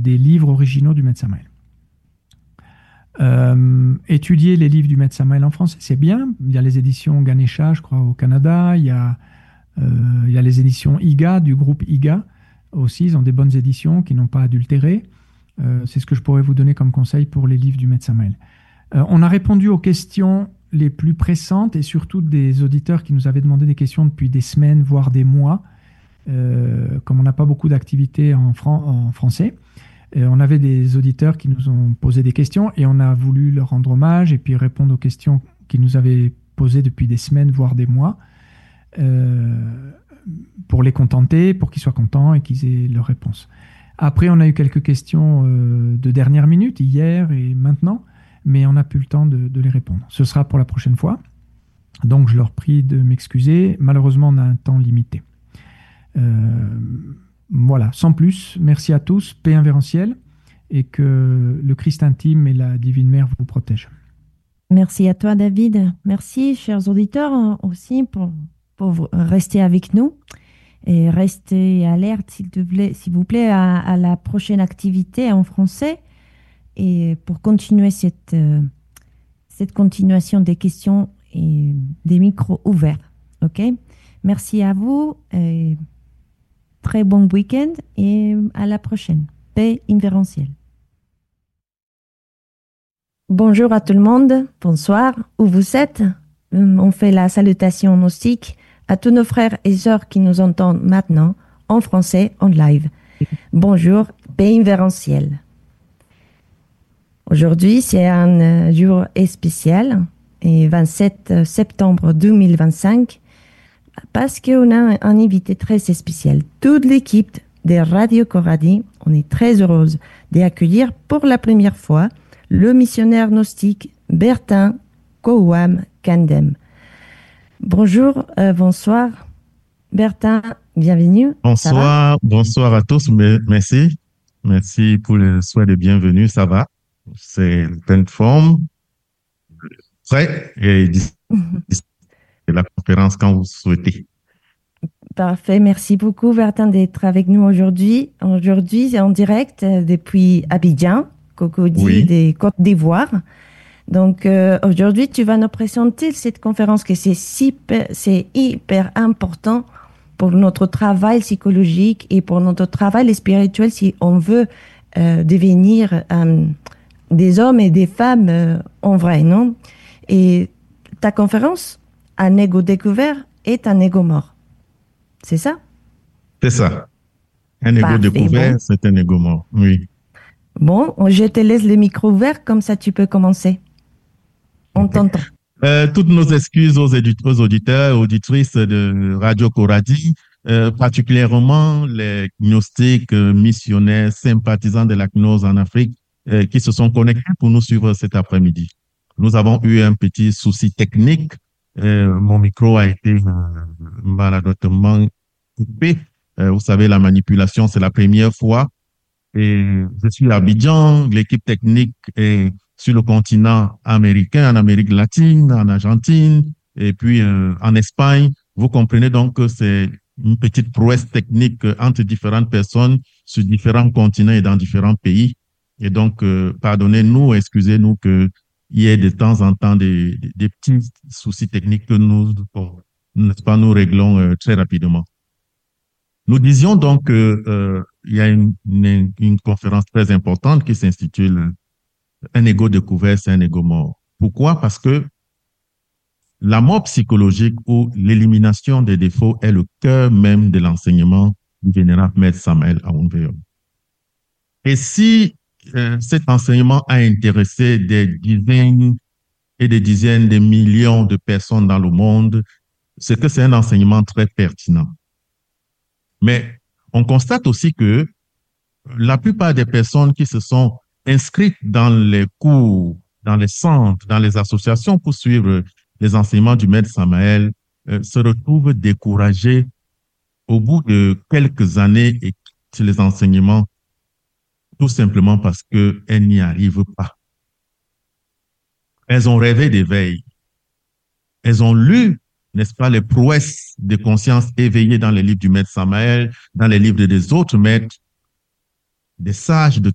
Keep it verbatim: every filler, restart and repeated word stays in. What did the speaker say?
des livres originaux du Maître Samael. Euh, étudier les livres du Maître Samael en français, c'est bien. Il y a les éditions Ganesha, je crois, au Canada. Il y a, euh, il y a les éditions I G A, du groupe I G A aussi. Ils ont des bonnes éditions qui n'ont pas adultéré. Euh, c'est ce que je pourrais vous donner comme conseil pour les livres du Maître Samael. Euh, on a répondu aux questions les plus pressantes et surtout des auditeurs qui nous avaient demandé des questions depuis des semaines, voire des mois. Euh, comme on n'a pas beaucoup d'activités en, fran- en français, euh, on avait des auditeurs qui nous ont posé des questions et on a voulu leur rendre hommage et puis répondre aux questions qu'ils nous avaient posées depuis des semaines, voire des mois, euh, pour les contenter, pour qu'ils soient contents et qu'ils aient leurs réponses. Après, on a eu quelques questions euh, de dernière minute, hier et maintenant, mais on n'a plus le temps de, de les répondre. Ce sera pour la prochaine fois. Donc, je leur prie de m'excuser. Malheureusement, on a un temps limité. Euh, voilà, sans plus, merci à tous, paix invérencielle, et que le Christ intime et la Divine Mère vous protègent. Merci à toi, David. Merci, chers auditeurs, aussi, pour, pour rester avec nous et rester alerte, s'il te plaît, s'il vous plaît, à, à la prochaine activité en français et pour continuer cette, euh, cette continuation des questions et des micros ouverts. OK? Merci à vous. Et très bon week-end et à la prochaine. Paix invérencielle. Bonjour à tout le monde. Bonsoir. Où vous êtes? On fait la salutation gnostique à tous nos frères et sœurs qui nous entendent maintenant en français, en live. Bonjour, paix invérencielle. Aujourd'hui, c'est un jour spécial, et vingt-sept septembre deux mille vingt-cinq, parce qu'on a un invité très spécial. Toute l'équipe de Radio Coradi, on est très heureuse d'accueillir pour la première fois le missionnaire gnostique Bertin Kouam Kandem. Bonjour, euh, bonsoir. Bertin, bienvenue. Bonsoir, bonsoir à tous. Merci. Merci pour le souhait de bienvenue. Ça va? C'est pleine forme. Prêt et de la conférence quand vous souhaitez. Parfait, merci beaucoup Bertin d'être avec nous aujourd'hui. Aujourd'hui, c'est en direct depuis Abidjan, Cocody oui. des Côtes d'Ivoire. Donc euh, aujourd'hui, tu vas nous présenter cette conférence que c'est super, c'est hyper important pour notre travail psychologique et pour notre travail spirituel si on veut euh, devenir euh, des hommes et des femmes euh, en vrai, non? Et ta conférence, un ego découvert est un ego mort. C'est ça? C'est ça. Un ego découvert, bon. C'est un ego mort, oui. Bon, je te laisse le micro ouvert, comme ça tu peux commencer. On t'entend. Euh, toutes nos excuses aux, aux auditeurs, auditrices de Radio Coradi, euh, particulièrement les gnostiques, euh, missionnaires, sympathisants de la gnose en Afrique, euh, qui se sont connectés pour nous suivre cet après-midi. Nous avons eu un petit souci technique. Euh, mon micro a été euh, maladroitement coupé. Euh, vous savez, la manipulation, c'est la première fois. Et je suis à Abidjan, l'équipe technique est sur le continent américain, en Amérique latine, en Argentine, et puis euh, en Espagne. Vous comprenez donc que c'est une petite prouesse technique entre différentes personnes sur différents continents et dans différents pays. Et donc, euh, pardonnez-nous, excusez-nous que il y ait de temps en temps des, des, des petits soucis techniques que nous, n'est-ce pas, nous réglons euh, très rapidement. Nous disions donc qu'il euh, y a une, une, une conférence très importante qui s'intitule « Un ego découvert, c'est un ego mort ». Pourquoi? Parce que la mort psychologique ou l'élimination des défauts est le cœur même de l'enseignement du vénérable Maître Samael Aoun-Véron. Et si euh, cet enseignement a intéressé des dizaines et des dizaines de millions de personnes dans le monde, c'est que c'est un enseignement très pertinent. Mais on constate aussi que la plupart des personnes qui se sont inscrites dans les cours, dans les centres, dans les associations pour suivre les enseignements du Maître Samael euh, se retrouvent découragées au bout de quelques années et quittent les enseignements tout simplement parce qu'elles n'y arrivent pas. Elles ont rêvé d'éveil. Elles ont lu, n'est-ce pas, les prouesses de conscience éveillées dans les livres du Maître Samael, dans les livres des autres maîtres, des sages de